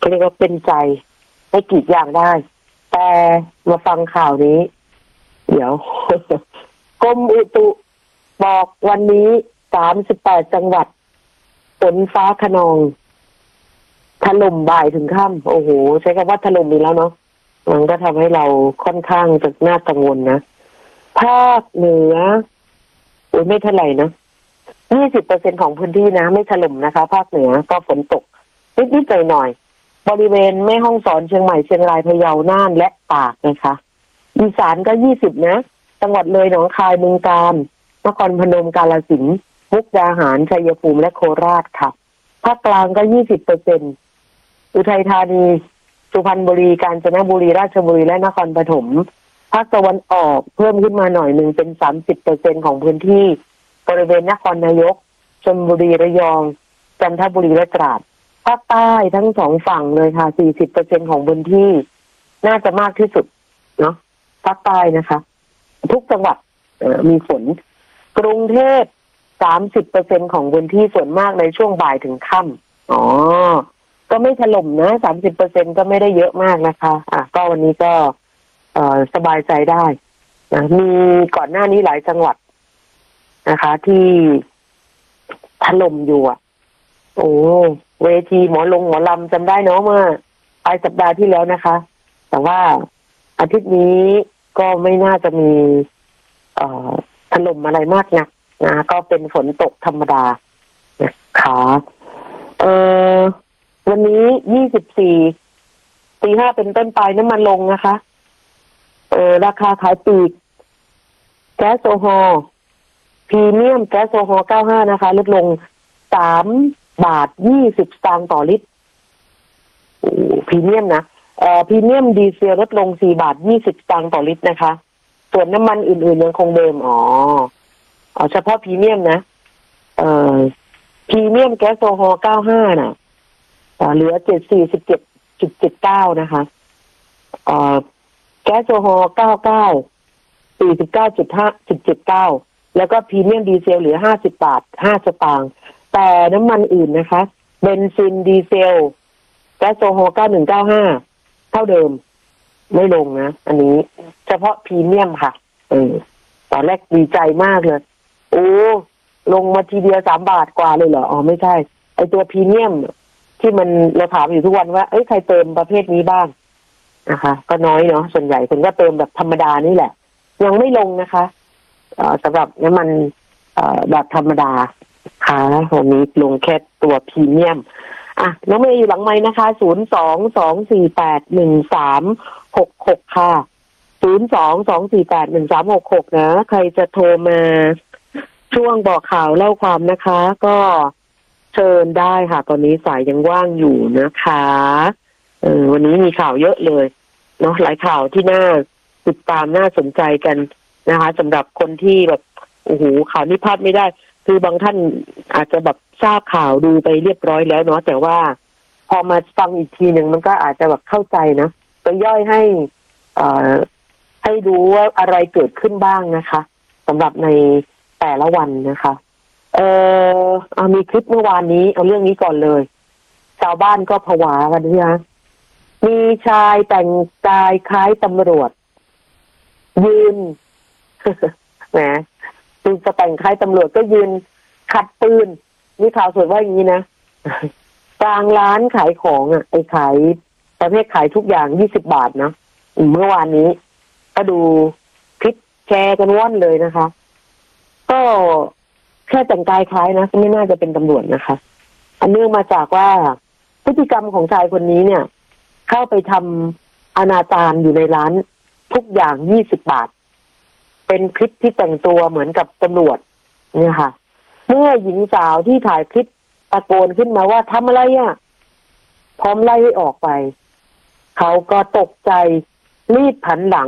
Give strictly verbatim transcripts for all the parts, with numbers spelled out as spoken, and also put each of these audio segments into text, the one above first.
เขาเรียกว่าเป็นใจให้กรีดยางได้แต่มาฟังข่าวนี้เดี๋ยว กรมอุตุบอกวันนี้สามสิบแปดจังหวัดฝนฟ้าคะนองถล่มบ่ายถึงค่ำโอ้โหใช้คำว่าถล่มอีกแล้วเนาะมันก็ทำให้เราค่อนข้างจะน่ากังวลนะภาคเหนือโอ้ยไม่เท่าไหร่นะยี่สิบเปอร์เซ็นของพื้นที่นะไม่ถล่มนะคะภาคเหนือก็ฝนตกนิดๆหน่อยๆบริเวณแม่ฮ่องสอนเชียงใหม่เชียงรายพะเยาน่านและตากนะคะอีสานก็ยี่สิบนะจังหวัดเลยหนองคายบึงกาฬนครพนมกาฬสินธุ์มุกดาหารชัยภูมิและโคราชค่ะภาคกลางก็ยี่สิบเปอร์เซ็นต์อุทัยธานีสุพรรณบุรีกาญจนบุรีราชบุรีและนครปฐมภาคตะวันออกเพิ่มขึ้นมาหน่อยหนึ่งเป็นสามสิบเปอร์เซ็นของพื้นที่บริเวณนครนายกชลบุรีระยองจันทบุรีและตราดภาคใต้ทั้งสองฝั่งเลยค่ะสี่สิบเปอร์เซ็นของพื้นที่น่าจะมากที่สุดเนาะภาคใต้นะคะทุกจังหวัดมีฝนกรุงเทพสามสิบเปอร์เซ็นของพื้นที่ส่วนมากในช่วงบ่ายถึงค่ำอ๋อก็ไม่ถล่มนะสามสิบเปอร์เซ็นก็ไม่ได้เยอะมากนะคะอ่ะก็วันนี้ก็เอ่อสบายใจได้นะมีก่อนหน้านี้หลายจังหวัดนะคะที่ถล่มอยู่อ่ะโอ้เวทีหมอลงหมอลำจำได้เนาะเมื่อปลายสัปดาห์ที่แล้วนะคะแต่ว่าอาทิตย์นี้ก็ไม่น่าจะมีเอ่อถล่มอะไรมากนักนะก็เป็นฝนตกธรรมดานะคะเอ่อวันนี้ยี่สิบสี่ตีห้าเป็นต้นไปน้ำมันลงนะคะเออราคาขายปลีกแก๊สโซฮอล์พรีเมียมแก๊สโซฮอล์เก้าสิบห้านะคะลดลงสามบาทยี่สิบสตางค์ต่อลิตรโอ้พรีเมียมนะเอ่อพรีเมียมดีเซลลดลงสี่บาทยี่สิบสตางค์ต่อลิตรนะคะส่วนน้ำมันอื่นๆยังคงเดิมอ๋อเอาเฉพาะพรีเมียมนะเอ่อพรีเมียมแก๊สโซฮอล์เก้าสิบห้าน่ะเหลือเจ็ดสี่สิบเจ็ดจุดเจ็ดเก้านะคะเอ่อแก๊สโซฮอล์เก้าเก้าสี่สิบเก้าจุดห้าจุดเจ็ดเก้าแล้วก็พรีเมียมดีเซลเหลือห้าสิบบาทห้าสตางค์แต่น้ำมันอื่นนะคะเบนซินดีเซลแก๊สโซฮอล์เก้าหนึ่งเก้าห้าเท่าเดิมไม่ลงนะอันนี้เฉพาะพรีเมียมค่ะเออตอนแรกดีใจมากเลยโอ้ลงมาทีเดียวสามบาทกว่าเลยเหรออ๋อไม่ใช่ไอตัวพรีเมียมที่มันเราถามอยู่ทุกวันว่าเอ้ยใครเติมประเภทนี้บ้างนะคะก็น้อยเนาะส่วนใหญ่คนก็เติมแบบธรรมดานี่แหละยังไม่ลงนะคะเอ่อสำหรับน้ำมันเอ่อแบบธรรมดาค่ะวันนี้ลงแค่ตัวพรีเมียมอ่ะน้องเมย์อยู่หลังไมค์นะคะศูนย์สองสองสี่แปดหนึ่งสามหกหกค่ะศูนย์สองสองสี่แปดหนึ่งสามหกหกนะใครจะโทรมาช่วงบอกข่าวเล่าความนะคะก็เชิญได้ค่ะตอนนี้สายยังว่างอยู่นะคะเออวันนี้มีข่าวเยอะเลยเนาะหลายข่าวที่น่าติดตามน่าสนใจกันนะคะสำหรับคนที่แบบโอ้โหข่าวนี้พลาดไม่ได้คือบางท่านอาจจะแบบทราบข่าวดูไปเรียบร้อยแล้วเนาะแต่ว่าพอมาฟังอีกทีหนึ่งมันก็อาจจะแบบเข้าใจนะไปย่อยให้เอ่อให้ดูว่าอะไรเกิดขึ้นบ้างนะคะสำหรับในแต่ละวันนะคะเอ่อเอามีคลิปเมื่อวานนี้เอาเรื่องนี้ก่อนเลยชาวบ้านก็ผวากันด้วยนะมีชายแต่งกายคล้ายตำรวจยืน แหมคือจะแต่งคล้ายตำรวจก็ยืนขัดปืนนี่ข่าวสดว่าอย่างนี้นะ กลางร้านขายของอ่ะไอ้ขายประเภทขายทุกอย่างยี่สิบบาทนะเมื่อวานนี้ก็ดูคลิปแชร์กันว่อนเลยนะคะก็แค่แต่งกายคล้ายนะไม่น่าจะเป็นตำรวจนะคะอันเนื่องมาจากว่าพฤติกรรมของชายคนนี้เนี่ยเข้าไปทำอนาจารอยู่ในร้านทุกอย่างยี่สิบบาทเป็นคลิปที่แต่งตัวเหมือนกับตำรวจเนี่ยค่ะเมื่อหญิงสาวที่ถ่ายคลิปตะโกนขึ้นมาว่าทำอะไรอ่ะพร้อมไล่ให้ออกไปเขาก็ตกใจรีบผันหลัง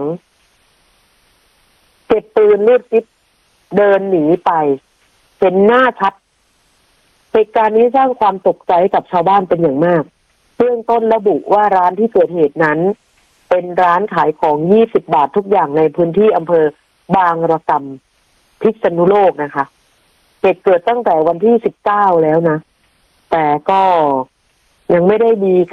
เก็บปืนลูดซิปเดินหนีไปเห็นหน้าชัดเหตุการณ์นี้สร้างความตกใจกับชาวบ้านเป็นอย่างมากเบื้องต้นระบุว่าร้านที่เกิดเหตุนั้นเป็นร้านขายของยี่สิบบาททุกอย่างในพื้นที่อำเภอบางระกำพิษณุโลกนะคะเหตุเกิดตั้งแต่วันที่สิบเก้าแล้วนะแต่ก็ยังไม่ได้มี